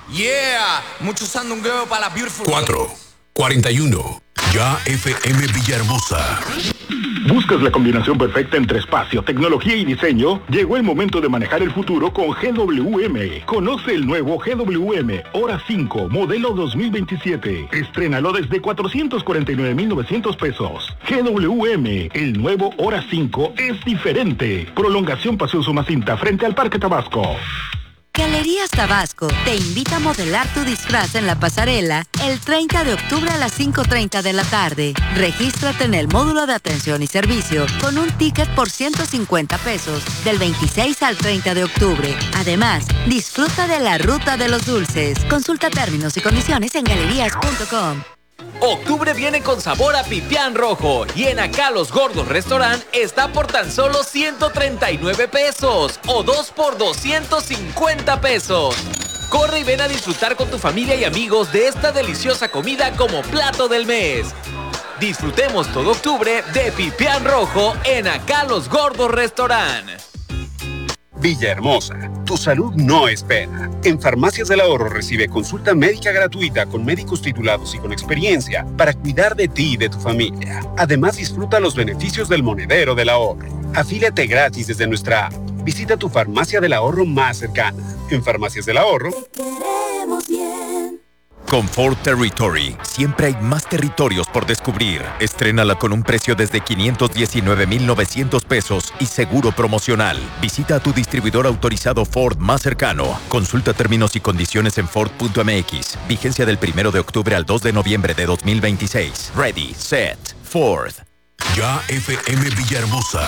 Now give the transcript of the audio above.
Yeah, mucho sandungueo para la beautiful. 4:41. Ya FM Villahermosa. ¿Buscas la combinación perfecta entre espacio, tecnología y diseño? Llegó el momento de manejar el futuro con GWM. Conoce el nuevo GWM Hora 5, modelo 2027. Estrénalo desde 449,900 pesos. GWM, el nuevo Hora 5 es diferente. Prolongación Paseo Sumacinta frente al Parque Tabasco. Galerías Tabasco te invita a modelar tu disfraz en la pasarela el 30 de octubre a las 5:30 de la tarde. Regístrate en el módulo de atención y servicio con un ticket por 150 pesos del 26 al 30 de octubre. Además, disfruta de la Ruta de los Dulces. Consulta términos y condiciones en galerías.com. Octubre viene con sabor a pipián rojo y en Acá Los Gordos Restaurant está por tan solo 139 pesos o 2 por 250 pesos. Corre y ven a disfrutar con tu familia y amigos de esta deliciosa comida como plato del mes. Disfrutemos todo octubre de pipián rojo en Acá Los Gordos Restaurant. Villahermosa, tu salud no espera. En Farmacias del Ahorro recibe consulta médica gratuita con médicos titulados y con experiencia para cuidar de ti y de tu familia. Además, disfruta los beneficios del monedero del ahorro. Afíliate gratis desde nuestra app. Visita tu Farmacia del Ahorro más cercana. En Farmacias del Ahorro, te queremos bien. Con Ford Territory, siempre hay más territorios por descubrir. Estrénala con un precio desde 519,900 pesos y seguro promocional. Visita a tu distribuidor autorizado Ford más cercano. Consulta términos y condiciones en Ford.mx. Vigencia del 1 de octubre al 2 de noviembre de 2026. Ready, set, Ford. Ya FM Villahermosa.